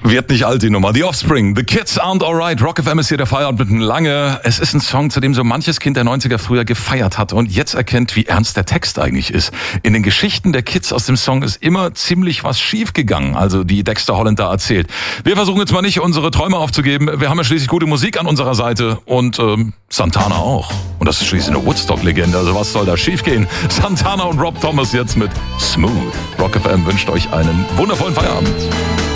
Wird nicht alt, die Nummer. The Offspring, The Kids Aren't Alright. Rock FM ist hier der Feierabend mit einem Lange. Es ist ein Song, zu dem so manches Kind der 90er früher gefeiert hat und jetzt erkennt, wie ernst der Text eigentlich ist. In den Geschichten der Kids aus dem Song ist immer ziemlich was schief gegangen, also die Dexter Holland da erzählt. Wir versuchen jetzt mal nicht, unsere Träume aufzugeben. Wir haben ja schließlich gute Musik an unserer Seite und Santana auch. Und das ist schließlich eine Woodstock-Legende, also was soll da schief gehen? Santana und Rob Thomas jetzt mit Smooth. Rock FM wünscht euch einen wundervollen Feierabend.